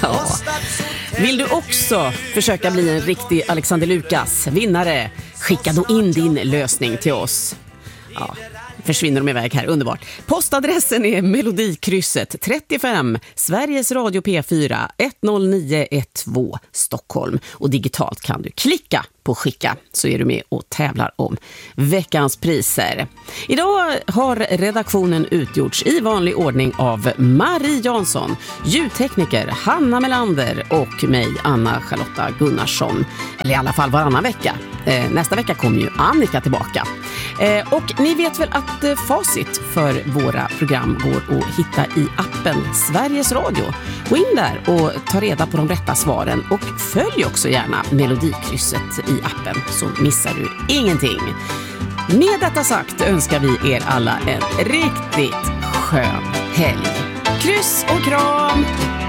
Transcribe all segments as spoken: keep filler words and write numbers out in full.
Ja. Vill du också försöka bli en riktig Alexander Lukas vinnare? Skicka då in din lösning till oss. Ja, försvinner de iväg här, underbart. Postadressen är Melodikrysset trettiofem, Sveriges Radio P fyra ett noll nio ett två Stockholm. Och digitalt kan du klicka på skicka så är du med och tävlar om veckans priser. Idag har redaktionen utgjorts i vanlig ordning av Marie Jansson, ljudtekniker Hanna Melander och mig, Anna Charlotta Gunnarsson. Eller i alla fall varannan vecka. Eh, nästa vecka kommer ju Annika tillbaka. Eh, och ni vet väl att eh, facit för våra program går att hitta i appen Sveriges Radio. Gå in där och ta reda på de rätta svaren och följ också gärna Melodikrysset i appen så missar du ingenting. Med detta sagt önskar vi er alla en riktigt skön helg. Kryss och kram!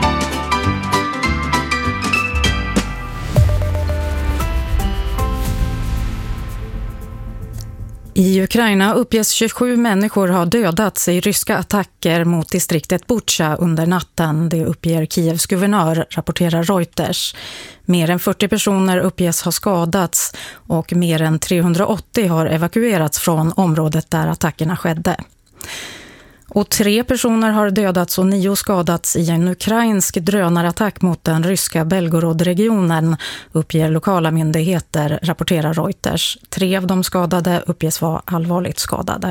I Ukraina uppges tjugosju människor ha dödats i ryska attacker mot distriktet Bucha under natten. Det uppger Kievs guvernör, rapporterar Reuters. Mer än fyrtio personer uppges ha skadats och mer än trehundraåttio har evakuerats från området där attackerna skedde. Och tre personer har dödats och nio skadats i en ukrainsk drönarattack mot den ryska Belgorod-regionen, uppger lokala myndigheter, rapporterar Reuters. Tre av de skadade uppges vara allvarligt skadade.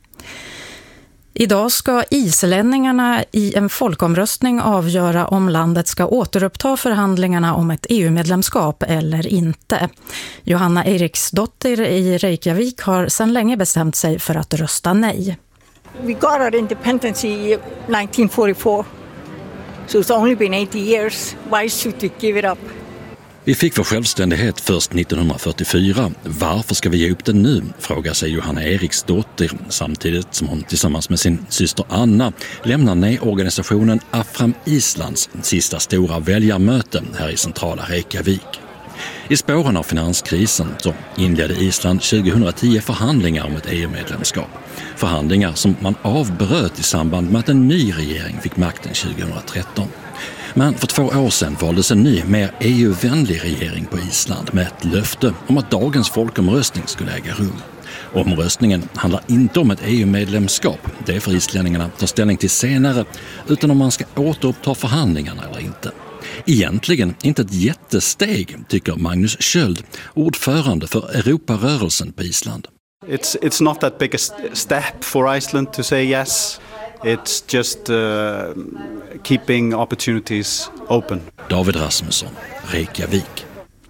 Idag ska islänningarna i en folkomröstning avgöra om landet ska återuppta förhandlingarna om ett E U-medlemskap eller inte. Johanna Eriksdotter i Reykjavik har sedan länge bestämt sig för att rösta nej. We got our independence in nineteen forty-four, so it's only been eighty years. Why should we give it up? Vi fick vår självständighet först nittonhundrafyrtiofyra. Varför ska vi ge upp den nu? Frågar sig Johanna Eriksdotter samtidigt som hon tillsammans med sin syster Anna lämnar nej-organisationen Afram Islands sista stora väljarmöte här i centrala Reykjavik. I spåren av finanskrisen så inledde Island tjugohundratio förhandlingar om ett E U-medlemskap. Förhandlingar som man avbröt i samband med att en ny regering fick makten tjugohundratretton. Men för två år sedan valdes en ny, mer E U-vänlig regering på Island med ett löfte om att dagens folkomröstning skulle äga rum. Omröstningen handlar inte om ett E U-medlemskap, det får islänningarna ta ställning till senare, utan om man ska återuppta förhandlingarna eller inte. Egentligen inte ett jättesteg, tycker Magnus Sköld, ordförande för Europarörelsen på Island. It's it's not that big a step for Iceland to say yes. It's just uh, keeping opportunities open. David Rasmusson, Reykjavik.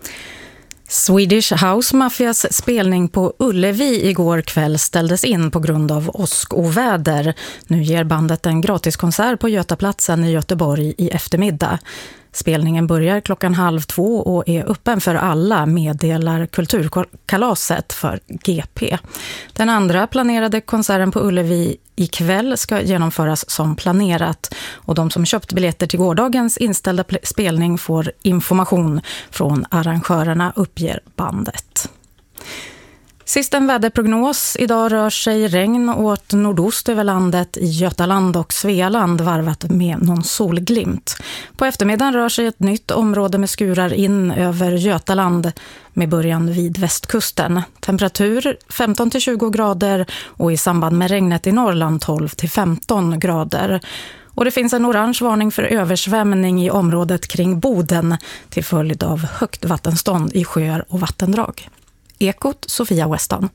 Swedish House Mafias spelning på Ullevi igår kväll ställdes in på grund av åskoväder. Nu ger bandet en gratiskonsert på Götaplatsen i Göteborg i eftermiddag. Spelningen börjar klockan halv två och är öppen för alla, meddelar Kulturkalaset för G P. Den andra planerade konserten på Ullevi ikväll ska genomföras som planerat och de som köpt biljetter till gårdagens inställda spelning får information från arrangörerna, uppger bandet. Sist en väderprognos. Idag rör sig regn åt nordost över landet i Götaland och Svealand varvat med någon solglimt. På eftermiddagen rör sig ett nytt område med skurar in över Götaland med början vid västkusten. Temperatur femton till tjugo grader och i samband med regnet i Norrland tolv till femton grader. Och det finns en orange varning för översvämning i området kring Boden till följd av högt vattenstånd i sjöar och vattendrag. Ekot, Sofia Weston.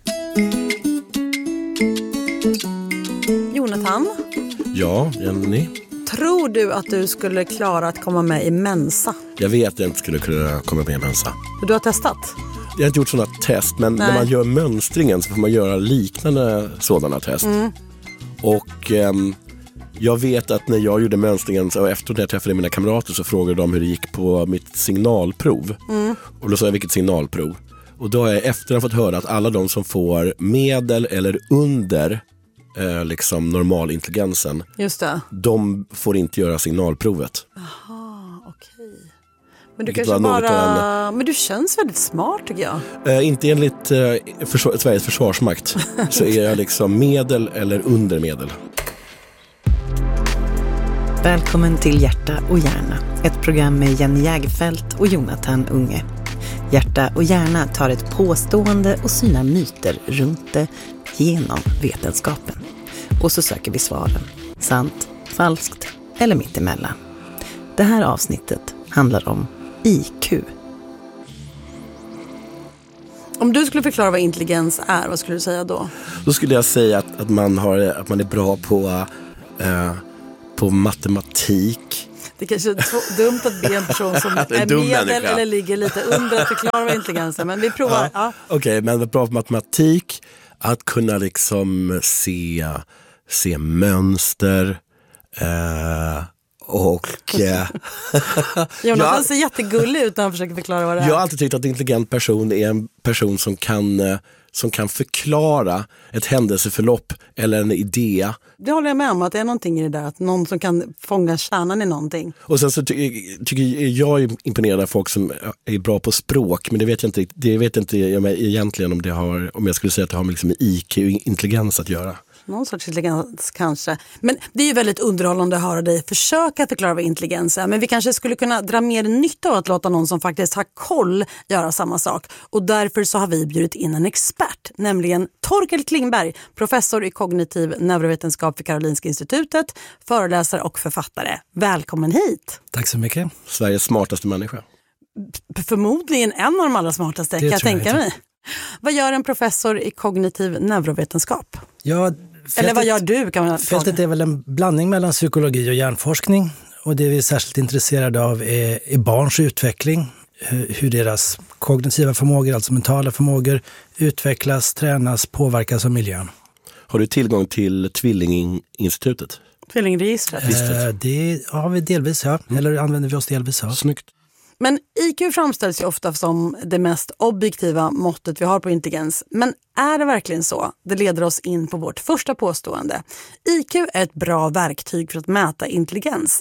Jonathan? Ja, Jenny? Tror du att du skulle klara att komma med i Mensa? Jag vet att jag inte skulle kunna komma med i Mensa. Du har testat? Jag har inte gjort sådana test, men Nej. när man gör mönstringen så får man göra liknande sådana test. Mm. Och um, jag vet att när jag gjorde mönstringen och efter när jag träffade mina kamrater så frågade de hur det gick på mitt signalprov. Mm. Och då sa jag vilket signalprov. Och då har jag efter fått höra att alla de som får medel eller under eh, liksom normalintelligensen, Just det. de får inte göra signalprovet. Jaha, okej. Men du kanske bara... En... Men du känns väldigt smart, tycker jag. Eh, inte enligt eh, försvar... Sveriges försvarsmakt så är jag liksom medel eller under medel. Välkommen till Hjärta och hjärna, ett program med Jenny Jägerfelt och Jonathan Unge. Hjärta och hjärna tar ett påstående och synar myter runt det genom vetenskapen. Och så söker vi svaren, sant, falskt eller mittemellan. Det här avsnittet handlar om I Q. Om du skulle förklara vad intelligens är, vad skulle du säga då? Då skulle jag säga att, att, man, har, att man är bra på, eh, på matematik. Det kanske är t- dumt att be en person som är, är medel människa. Eller ligger lite under att förklara vad intelligens är, men vi provar. Ja. Ja. Okej, okay, men bra på matematik, att kunna liksom se, se mönster eh, och... Eh, Jonathan jag, ser jättegullig ut när han försöker förklara vad det är. Jag har alltid tyckt att en intelligent person är en person som kan, som kan förklara ett händelseförlopp eller en idé. Det håller jag med om, att det är någonting i det där, att någon som kan fånga kärnan i någonting. Och sen så ty- tycker jag är imponerad av folk som är bra på språk, men det vet jag inte, det vet inte jag egentligen om det har, om jag skulle säga att det har med liksom I Q och intelligens att göra. Någon sorts intelligens kanske. Men det är ju väldigt underhållande att höra dig försöka förklara vad intelligens är. Men vi kanske skulle kunna dra mer nytta av att låta någon som faktiskt har koll göra samma sak. Och därför så har vi bjudit in en expert, nämligen Torkel Klingberg, professor i kognitiv neurovetenskap vid Karolinska institutet, föreläsare och författare. Välkommen hit! Tack så mycket. Sveriges smartaste människa. P- förmodligen en av de allra smartaste, kan jag tänka jag mig. Vad gör en professor i kognitiv neurovetenskap? Ja, fältet, Eller vad gör du? Kan man fältet är väl en blandning mellan psykologi och hjärnforskning. Och det vi är särskilt intresserade av är, är barns utveckling. Hur deras kognitiva förmågor, alltså mentala förmågor, utvecklas, tränas, påverkas av miljön. Har du tillgång till Tvillinginstitutet? Tvillingregistret? Eh, det har vi delvis, ja. Eller använder vi oss delvis, ja. Snyggt. Men I Q framställs ju ofta som det mest objektiva måttet vi har på intelligens. Men är det verkligen så? Det leder oss in på vårt första påstående. I Q är ett bra verktyg för att mäta intelligens.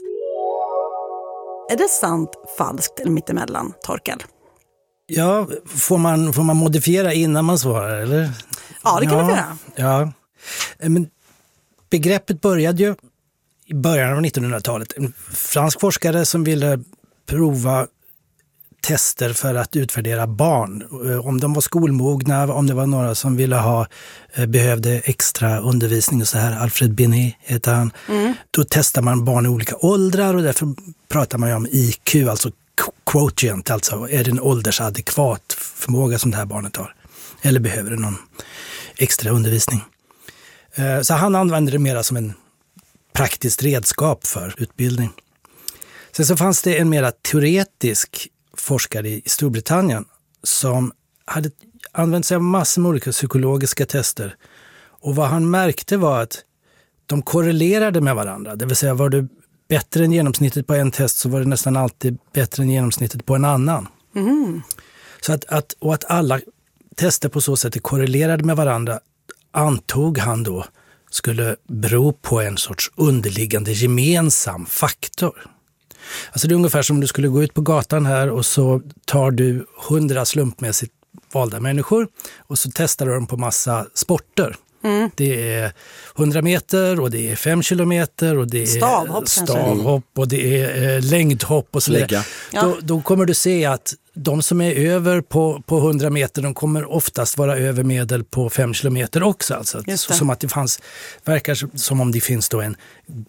Är det sant, falskt eller mittemellan, Torkel? Ja, får man, får man modifiera innan man svarar, eller? Ja, det kan ja, man göra. Ja, men begreppet började ju i början av nittonhundratalet. En fransk forskare som ville prova tester för att utvärdera barn. Om de var skolmogna, om det var några som ville ha, behövde extra undervisning och så här. Alfred Binet heter han. Mm. Då testar man barn i olika åldrar och därför pratar man ju om I Q, alltså quotient, alltså är det en åldersadekvat förmåga som det här barnet har. Eller behöver det någon extra undervisning. Så han använder det mera som en praktiskt redskap för utbildning. Sen så fanns det en mera teoretisk forskare i Storbritannien som hade använt sig av massor med olika psykologiska tester. Och vad han märkte var att de korrelerade med varandra. Det vill säga, var du bättre än genomsnittet på en test så var det nästan alltid bättre än genomsnittet på en annan. Mm. Så att, att, och att alla tester på så sätt korrelerade med varandra antog han då skulle bero på en sorts underliggande gemensam faktor. Alltså det är ungefär som om du skulle gå ut på gatan här och så tar du hundra slumpmässigt valda människor och så testar du dem på massa sporter. Mm. Det är hundra meter och det är fem kilometer och det är stavhopp, stavhopp och det är eh, längdhopp och så vidare. Ja. Då, då kommer du se att de som är över på, på hundra meter, de kommer oftast vara över medel på fem kilometer också. Alltså. Så, som att det fanns, verkar som om det finns då en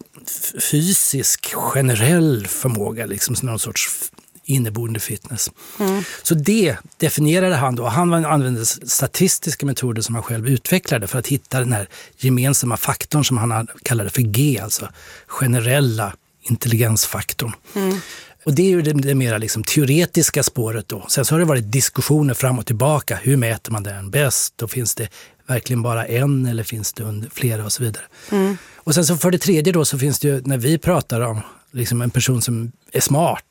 fysisk generell förmåga, liksom någon sorts inneboende fitness. Mm. Så det definierade han då. Han använde statistiska metoder som han själv utvecklade för att hitta den här gemensamma faktorn som han kallade för G, alltså generella intelligensfaktorn. Mm. Och det är ju det, det mera liksom teoretiska spåret då. Sen så har det varit diskussioner fram och tillbaka. Hur mäter man den bäst? Då finns det verkligen bara en eller finns det under flera och så vidare. Mm. Och sen så för det tredje då så finns det ju, när vi pratar om liksom en person som är smart,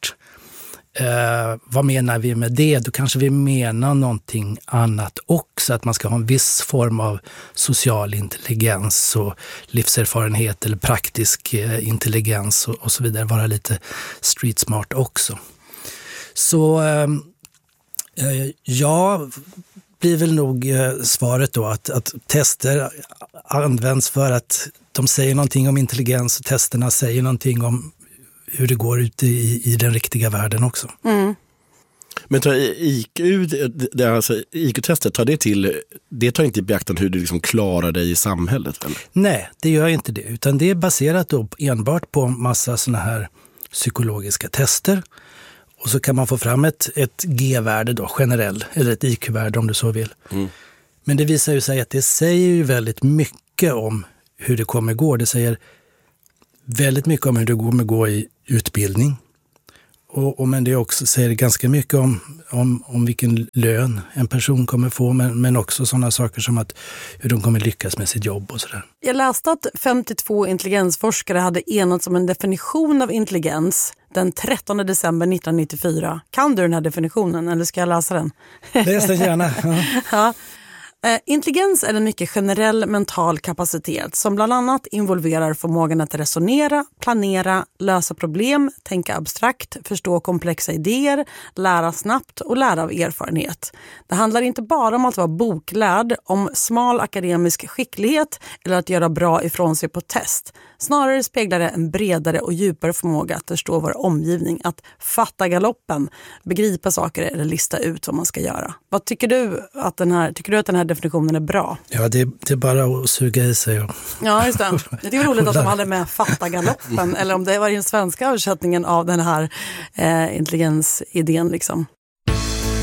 eh, vad menar vi med det? Då kanske vi menar någonting annat också. Att man ska ha en viss form av social intelligens och livserfarenhet eller praktisk eh, intelligens och, och så vidare. Vara lite street smart också. Så eh, ja, blir väl nog eh, svaret då att, att tester används för att de säger någonting om intelligens och testerna säger någonting om hur det går ute i, i den riktiga världen också. Mm. Men tar I Q, det, alltså, I Q-testet, tar det till, det tar inte i beaktande hur du liksom klarar dig i samhället? Eller? Nej, det gör inte det. Utan det är baserat då enbart på massa såna här psykologiska tester. Och så kan man få fram ett, ett G-värde då, generell, eller ett I Q-värde om du så vill. Mm. Men det visar ju sig att det säger ju väldigt mycket om hur det kommer gå. Det säger väldigt mycket om hur det kommer gå i utbildning. Och, och men det också säger ganska mycket om, om, om vilken lön en person kommer få, men, men också sådana saker som att hur de kommer lyckas med sitt jobb och sådär. Jag läste att femtiotvå intelligensforskare hade enats om en definition av intelligens den trettonde december nittonhundranittiofyra. Kan du den här definitionen eller ska jag läsa den? Läs den gärna. Ja. Ja. Eh, intelligens är en mycket generell mental kapacitet som bland annat involverar förmågan att resonera, planera, lösa problem, tänka abstrakt, förstå komplexa idéer, lära snabbt och lära av erfarenhet. Det handlar inte bara om att vara boklärd, om smal akademisk skicklighet eller att göra bra ifrån sig på test. Snarare speglar det en bredare och djupare förmåga att förstå vår omgivning, att fatta galoppen, begripa saker eller lista ut vad man ska göra. Vad tycker du att den här, tycker du att den här definitionen är bra? Ja, det, det är bara att suga i sig. Och... Ja, just det. Det är roligt att de hade med fatta galoppen, eller om det var den svenska översättningen av den här eh, intelligensidén liksom.